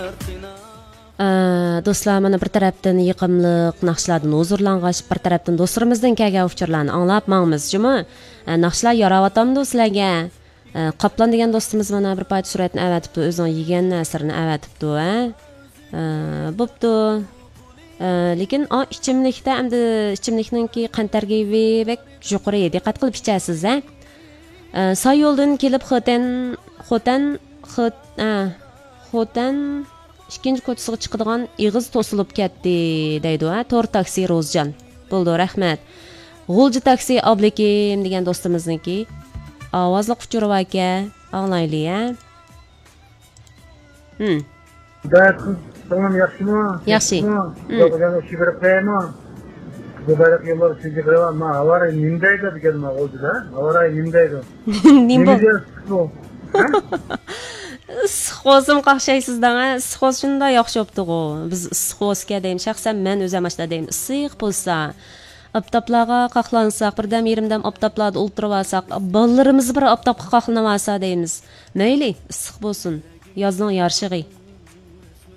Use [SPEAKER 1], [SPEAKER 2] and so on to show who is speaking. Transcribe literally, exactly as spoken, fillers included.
[SPEAKER 1] Do'stlar, mana bir tarafdan yiqimliq naqshlardan huzurlang'ach, bir tarafdan do'stlarimizdan kelgan uchurlarni anglab mangmiz, jimi? Naqshlar yarawatamdi sizlarga. Qoplan degan do'stimiz mana bir parcha suratni avatibdi, o'zining yegan narsini avatibdi, ha? Bo'pti. Lekin o ichimlikda endi ichimlikninki qand tarkibi bek yuqori, diqqat qilib ichasiz, ha? Soy yo'ldan kelib xotan xotan xot xotan ikkinchi ko'chasiga chiqadigan ig'iz to'silib ketdi deydi, ha? To'r taksi Rozjon. Bo'ldi, rahmat. G'ulji taksi Oblikim degan do'stimizniki ovozli quchurib aka, anglayli, ha? Hm.
[SPEAKER 2] Tamam, yaxshimi?
[SPEAKER 1] Yaxshi.
[SPEAKER 2] Yo'q, yana shibirib qo'yaman. Go'barak yo'llar sizga qaraman, men avariya nimdaydi deganim o'zida, avariya nimdaydi.
[SPEAKER 1] Nim bu? Sixozim qaqshaysizdan, ha? Sixoz shunday yaxshi o'pdi-ku. Biz sixozga deyim, shaxsan men o'zim ashla deyim. Issiq bo'lsa, aptaplarga qaqlansak, birdam yerimdam aptaplarda o'ltirib olsak, bolalarimiz bir aptapga qaqlanib olsa deymiz. Mayli, issiq bo'lsin. Yozning yarshig'i.